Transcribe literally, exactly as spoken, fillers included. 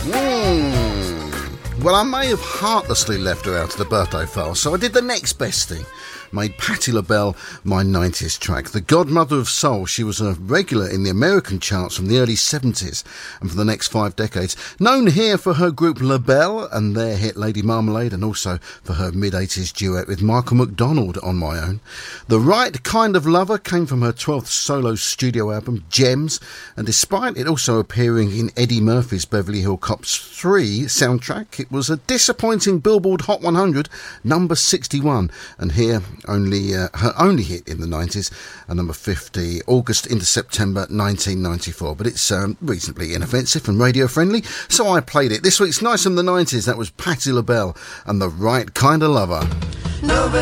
Mm. Well, I may have heartlessly left her out of the birthday file, so I did the next best thing. Made Patti LaBelle my nineties track. The godmother of soul, she was a regular in the American charts from the early seventies and for the next five decades. Known here for her group LaBelle and their hit Lady Marmalade, and also for her mid-eighties duet with Michael McDonald on My Own. The Right Kind of Lover came from her twelfth solo studio album, Gems, and despite it also appearing in Eddie Murphy's Beverly Hills Cops three soundtrack, it was a disappointing Billboard Hot one hundred, number sixty-one, and here only uh, her only hit in the nineties, and number fifty, August into September nineteen ninety-four. But it's um, reasonably inoffensive and radio friendly, so I played it. This week's Nice from the nineties, that was Patti LaBelle and The Right Kind of Lover. Nobody